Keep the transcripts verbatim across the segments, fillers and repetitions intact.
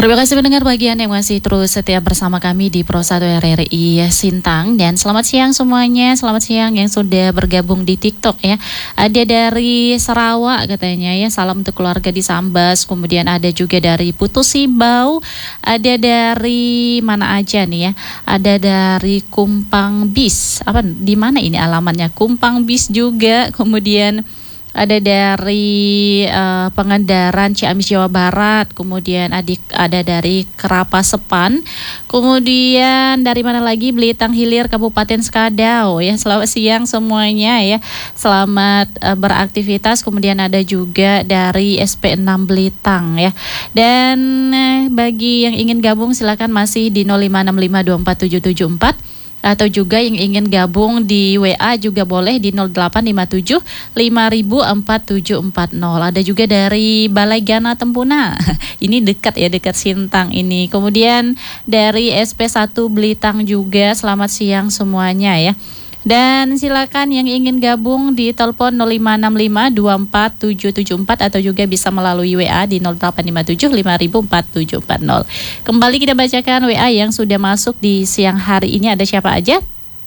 Terima kasih mendengar bagian yang masih terus setia bersama kami di Pro satu R R I Sintang. Dan selamat siang semuanya, selamat siang yang sudah bergabung di TikTok ya. Ada dari Sarawak katanya ya, salam untuk keluarga di Sambas. Kemudian ada juga dari Putu Sibau, ada dari mana aja nih ya, ada dari Kumpang Bis. Apa, di mana ini alamatnya? Kumpang Bis juga. Kemudian ada dari uh, Pangandaran Ciamis Jawa Barat, kemudian adik ada dari Kerapa Sepan, kemudian dari mana lagi, Belitang Hilir Kabupaten Skadau ya. Selamat siang semuanya ya, selamat uh, beraktivitas. Kemudian ada juga dari S P enam Belitang ya. Dan uh, bagi yang ingin gabung silakan masih di nol lima enam lima dua empat tujuh tujuh empat. Atau juga yang ingin gabung di W A juga boleh di nol delapan lima tujuh lima nol nol empat tujuh empat nol. Ada juga dari Balai Gana Tempuna. Ini dekat ya, dekat Sintang ini. Kemudian dari S P satu Belitang juga. Selamat siang semuanya ya. Dan silakan yang ingin gabung di telepon nol lima enam lima dua empat tujuh tujuh empat atau juga bisa melalui W A di nol delapan lima tujuh lima nol nol empat tujuh empat nol. Kembali kita bacakan W A yang sudah masuk di siang hari ini. Ada siapa aja?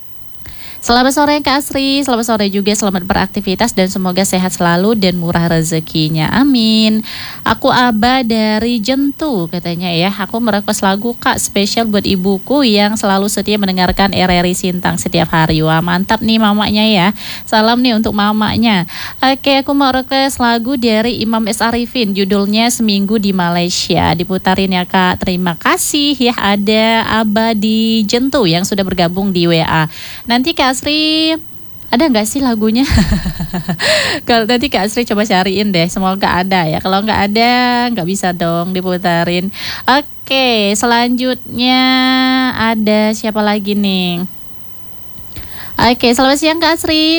Selamat sore Kak Asri, selamat sore juga, selamat beraktivitas dan semoga sehat selalu dan murah rezekinya, amin. Aku Aba dari Jentu katanya ya, aku merequest lagu Kak spesial buat ibuku yang selalu setia mendengarkan R R I Sintang setiap hari. Wah mantap nih mamanya ya, salam nih untuk mamanya. Oke, aku mau request lagu dari Imam S. Arifin, judulnya Seminggu di Malaysia. Diputarin ya Kak, terima kasih ya. Ada Aba di Jentu yang sudah bergabung di W A. Nanti Kak Asri, ada nggak sih lagunya? Kalau nanti Kak Asri coba cariin deh, semoga ada ya. Kalau nggak ada, nggak bisa dong diputarin. Oke, selanjutnya ada siapa lagi nih? Oke, selamat siang Kak Asri.